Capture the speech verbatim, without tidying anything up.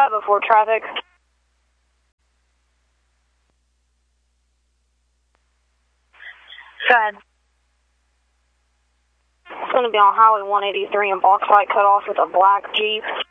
five oh four traffic. Go ahead. It's going to be on Highway one eighty-three and Box Light cut off with a black Jeep.